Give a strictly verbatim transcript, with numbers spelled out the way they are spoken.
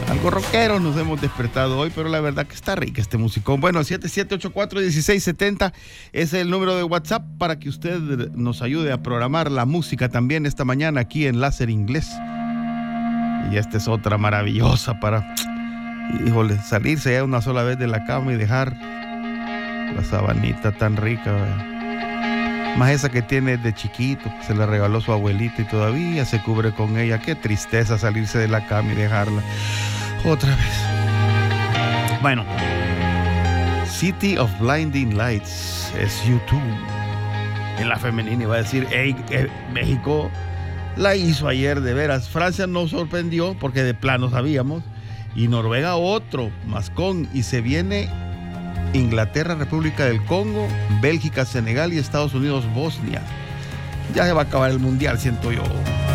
Algo rockero nos hemos despertado hoy, pero la verdad que está rica este musicón. Bueno, siete siete ocho cuatro uno seis siete cero es el número de WhatsApp para que usted nos ayude a programar la música también esta mañana aquí en Láser Inglés. Y esta es otra maravillosa para, híjole, salirse ya una sola vez de la cama y dejar la sabanita tan rica, ¿verdad? Más esa que tiene de chiquito, que se la regaló su abuelita y todavía se cubre con ella. Qué tristeza salirse de la cama y dejarla otra vez. Bueno, City of Blinding Lights es YouTube. En la femenina iba a decir, hey, eh, México la hizo ayer de veras. Francia nos sorprendió porque de plano sabíamos. Y Noruega otro, mascón. Y se viene Inglaterra, República del Congo, Bélgica, Senegal y Estados Unidos, Bosnia. Ya se va a acabar el mundial, siento yo.